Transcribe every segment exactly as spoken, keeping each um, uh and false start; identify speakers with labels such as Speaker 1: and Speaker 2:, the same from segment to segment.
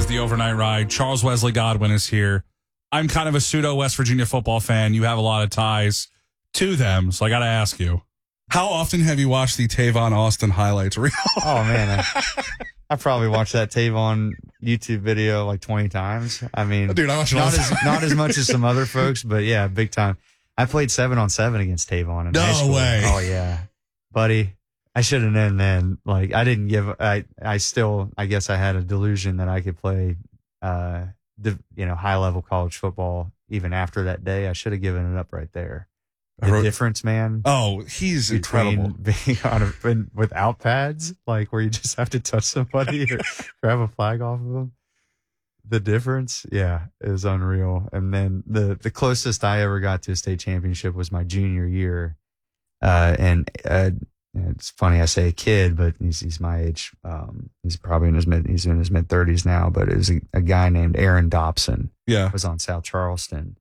Speaker 1: of the Overnight Ride. Charles Wesley Godwin is here. I'm kind of a pseudo West Virginia football fan. You have a lot of ties to them, so I got to ask you, how often have you watched the Tavon Austin highlights reel?
Speaker 2: Oh, man. I, I probably watched that Tavon YouTube video like twenty times. I mean,
Speaker 1: Dude, I watch it all
Speaker 2: not,
Speaker 1: the
Speaker 2: as,
Speaker 1: time.
Speaker 2: not as much as some other folks, but yeah, big time. I played seven on seven against Tavon in
Speaker 1: No
Speaker 2: high school.
Speaker 1: way.
Speaker 2: Oh, yeah. Buddy, I should have known then. Like, I didn't give, I, I still, I guess I had a delusion that I could play, uh, the, you know, high level college football even after that day. I should have given it up right there. The
Speaker 1: wrote,
Speaker 2: difference, man.
Speaker 1: Oh, he's incredible.
Speaker 2: Being on a, in, without pads, like where you just have to touch somebody or grab a flag off of them. The difference, yeah, is unreal. And then the, the closest I ever got to a state championship was my junior year. Uh, and uh, it's funny I say a kid, but he's he's my age. Um, he's probably in his mid he's in his mid thirties now. But it was a, a guy named Aaron Dobson.
Speaker 1: Yeah,
Speaker 2: was on South Charleston,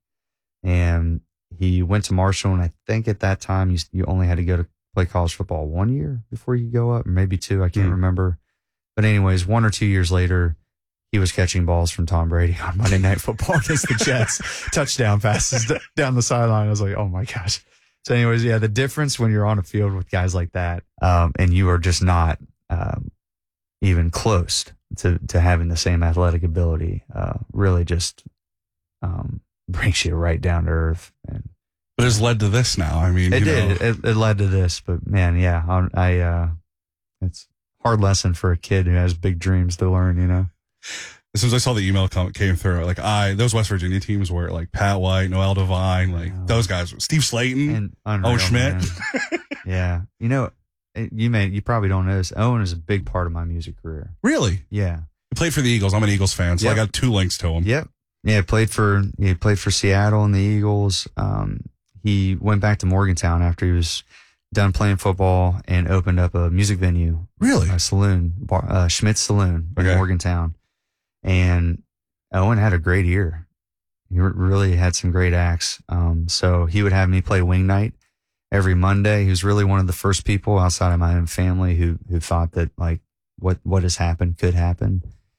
Speaker 2: and he went to Marshall. And I think at that time you you only had to go to play college football one year before you go up, or maybe two. I can't mm. remember. But anyways, one or two years later, he was catching balls from Tom Brady on Monday Night Football against the Jets. Touchdown passes down the sideline. I was like, oh my gosh. So anyways, yeah, the difference when you're on a field with guys like that, um, and you are just not um, even close to, to having the same athletic ability, uh, really just um, brings you right down to earth. And
Speaker 1: but it's led to this now. I mean,
Speaker 2: it
Speaker 1: you
Speaker 2: did.
Speaker 1: know.
Speaker 2: It, it led to this, but man, yeah, I, I uh, it's a hard lesson for a kid who has big dreams to learn, you know?
Speaker 1: As soon as I saw the email come, came through, like I, those West Virginia teams were like Pat White, Noel Devine, like
Speaker 2: yeah.
Speaker 1: those guys, Steve Slayton,
Speaker 2: and unreal,
Speaker 1: Owen Schmidt.
Speaker 2: Yeah. You know, you may, you probably don't know this. Owen is a big part of my music career.
Speaker 1: Really?
Speaker 2: Yeah.
Speaker 1: He played for the Eagles. I'm an Eagles fan, so yep. I got two links to him.
Speaker 2: Yep. Yeah. Played for, he played for Seattle and the Eagles. Um, he went back to Morgantown after he was done playing football and opened up a music venue.
Speaker 1: Really?
Speaker 2: A saloon, bar, uh, Schmidt's Saloon in
Speaker 1: okay.
Speaker 2: Morgantown. And Owen had a great year. He really had some great acts. Um, so he would have me play wing night every Monday. He was really one of the first people outside of my own family who, who thought that like what, what has happened could happen.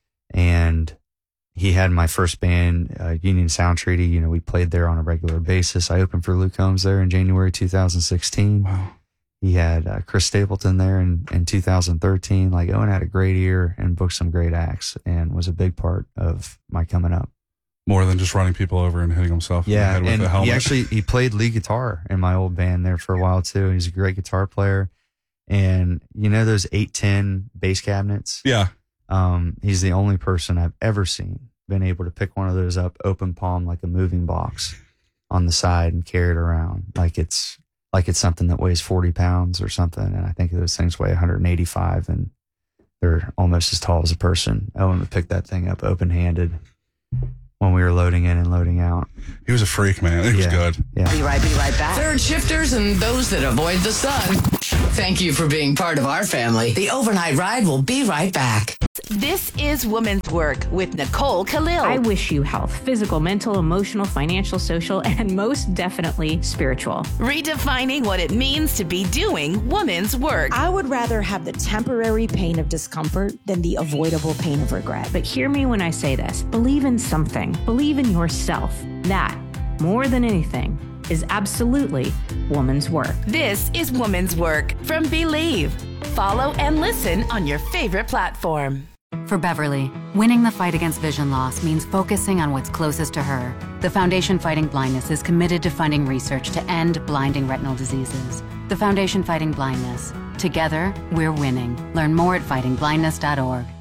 Speaker 2: And he had my first band, uh, Union Sound Treaty. You know, we played there on a regular basis. I opened for Luke Combs there in January two thousand sixteen.
Speaker 1: Wow.
Speaker 2: He had uh, Chris Stapleton there in, in two thousand thirteen. Like Owen had a great year and booked some great acts and was a big part of my coming up.
Speaker 1: More than just running people over and hitting himself
Speaker 2: yeah,
Speaker 1: in the head with
Speaker 2: and
Speaker 1: a helmet.
Speaker 2: He actually he played lead guitar in my old band there for a while too. He's a great guitar player. And you know those eight ten bass cabinets?
Speaker 1: Yeah.
Speaker 2: Um, he's the only person I've ever seen been able to pick one of those up, open palm like a moving box on the side and carry it around like it's like it's something that weighs forty pounds or something. And I think those things weigh one hundred eighty-five and they're almost as tall as a person. Owen would pick that thing up open handed when we were loading in and loading out.
Speaker 1: He was a freak, man. He was
Speaker 2: yeah.
Speaker 1: good.
Speaker 2: Yeah.
Speaker 3: Be right, be right back. Third shifters and those that avoid the sun. Thank you for being part of our family. The Overnight Ride will be right back.
Speaker 4: This is Women's Work with Nicole Khalil.
Speaker 5: I wish you health, physical, mental, emotional, financial, social, and most definitely spiritual.
Speaker 4: Redefining what it means to be doing women's work.
Speaker 6: I would rather have the temporary pain of discomfort than the avoidable pain of regret.
Speaker 5: But hear me when I say this. Believe in something. Believe in yourself. That, more than anything, is absolutely woman's work.
Speaker 4: This is Woman's Work from Believe. Follow and listen on your favorite platform.
Speaker 7: For Beverly, winning the fight against vision loss means focusing on what's closest to her. The Foundation Fighting Blindness is committed to funding research to end blinding retinal diseases. The Foundation Fighting Blindness. Together, we're winning. Learn more at fighting blindness dot org.